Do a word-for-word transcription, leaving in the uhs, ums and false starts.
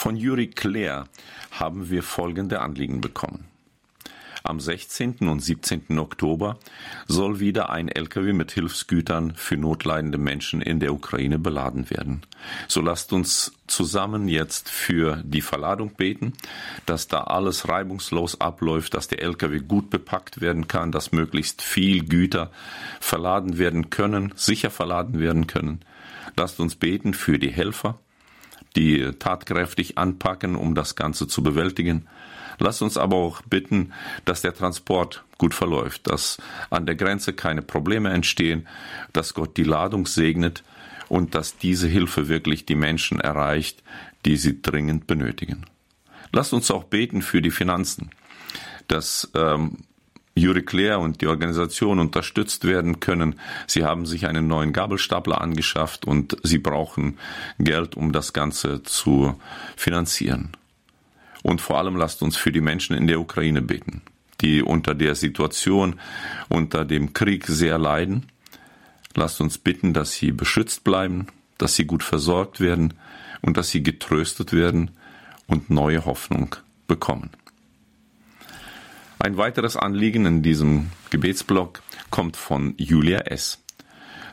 Von Juri Claire haben wir folgende Anliegen bekommen. Am sechzehnten und siebzehnten Oktober soll wieder ein L K W mit Hilfsgütern für notleidende Menschen in der Ukraine beladen werden. So lasst uns zusammen jetzt für die Verladung beten, dass da alles reibungslos abläuft, dass der L K W gut bepackt werden kann, dass möglichst viel Güter verladen werden können, sicher verladen werden können. Lasst uns beten für die Helfer, die tatkräftig anpacken, um das Ganze zu bewältigen. Lasst uns aber auch bitten, dass der Transport gut verläuft, dass an der Grenze keine Probleme entstehen, dass Gott die Ladung segnet und dass diese Hilfe wirklich die Menschen erreicht, die sie dringend benötigen. Lasst uns auch beten für die Finanzen, dass ähm, Juri Claire und die Organisation unterstützt werden können. Sie haben sich einen neuen Gabelstapler angeschafft und sie brauchen Geld, um das Ganze zu finanzieren. Und vor allem lasst uns für die Menschen in der Ukraine beten, die unter der Situation, unter dem Krieg sehr leiden. Lasst uns bitten, dass sie beschützt bleiben, dass sie gut versorgt werden und dass sie getröstet werden und neue Hoffnung bekommen. Ein weiteres Anliegen in diesem Gebetsblock kommt von Julia S.